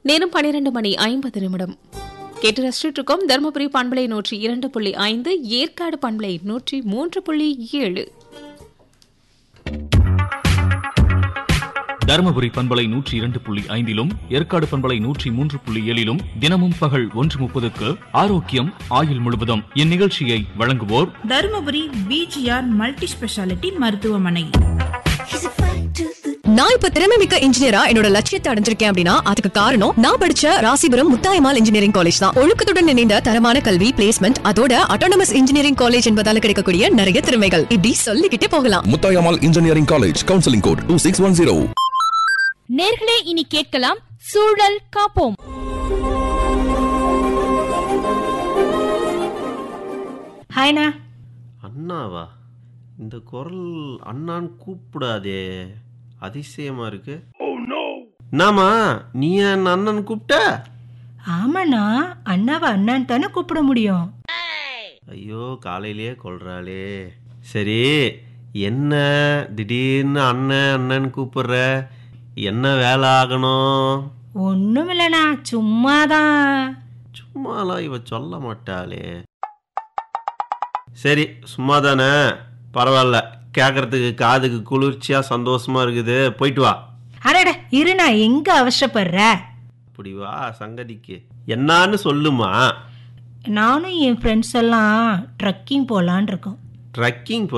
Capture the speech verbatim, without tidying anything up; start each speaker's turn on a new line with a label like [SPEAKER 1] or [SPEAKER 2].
[SPEAKER 1] நேரம் பனிரெண்டு மணி ஐம்பது நிமிடம். கேட்டு ரசிச்சுட்டு இருக்கோம் தருமபுரி பண்பலை நூற்றி இரண்டு புள்ளி ஐந்து, ஏற்காடு பண்பலை நூற்றி மூன்று புள்ளி ஏழு.
[SPEAKER 2] தருமபுரி பண்பலை நூற்றி இரண்டு புள்ளி ஐந்திலும் ஏற்காடு பண்பலை நூற்றி மூன்று புள்ளி ஏழிலும் தினமும் பகல் ஒன்று முப்பதுக்கு ஆரோக்கியம் ஆயுள் முழுவதும் இந்நிகழ்ச்சியை வழங்குவோர்
[SPEAKER 3] தருமபுரி பிஜிஆர் மல்டி ஸ்பெஷாலிட்டி மருத்துவமனை.
[SPEAKER 4] நான் இப்ப திறமை மிக்க இன்ஜினியரா என்னோட லட்சியத்தை அடைஞ்சிருக்கேன் அப்படின்னா அதுக்கு காரணம் நான் படிச்ச ராசிபுரம் முத்தாயம்மாள் இன்ஜினியரிங் காலேஜ் தான். ஒழுக்கத்துடன் இணைந்த தரமான கல்வி, பிளேஸ்மெண்ட், அதோட அட்டானமஸ் இன்ஜினியரிங் காலேஜ் என்பதால கிடைக்கக்கூடிய நிறைய திறமைகள் இப்படி சொல்லிக்கிட்டே போகலாம்.
[SPEAKER 5] Muthayammal engineering college, counselling code two six one zero.
[SPEAKER 6] நேர்களே, இனி கேட்கலாம் சூழல் காப்போம்.
[SPEAKER 3] ஹாய்னா.
[SPEAKER 7] அண்ணாவா? இந்த குரல் அண்ணான்னு கூப்பிடாதே, அதிசயமா இருக்கு. நாமா நீ என் அண்ணன் கூப்பிட்ட?
[SPEAKER 3] ஆமாண்ணா, அண்ணாவை அண்ணான்னு தானே கூப்பிட முடியும்.
[SPEAKER 7] ஐயோ, காலையிலேயே கொள்றாளே. சரி, என்ன திடீர்னு அண்ணன் அண்ணன் கூப்பிடுற? என்ன வேலை ஆகணும்?
[SPEAKER 3] ஒண்ணும் இல்லண்ணா, சும்மாதான்.
[SPEAKER 7] சும்மாலாம் இவ சொல்ல மாட்டாளே. சரி, சும்மா தானே, பரவாயில்ல. கேட்கறதுக்கு காதுக்கு குளிர்ச்சியா சந்தோஷமா இருக்குது. போயிட்டு வா.
[SPEAKER 3] அடட இருண்ணா, எங்க அவசரப்படுற?
[SPEAKER 7] அப்படி வா, சங்கதிக்கு என்னான்னு சொல்லுமா.
[SPEAKER 3] நானும் என் ஃப்ரெண்ட்ஸ் எல்லாம் ட்ரக்கிங் போலான் இருக்கோம்.
[SPEAKER 7] ட்ரக்கிங்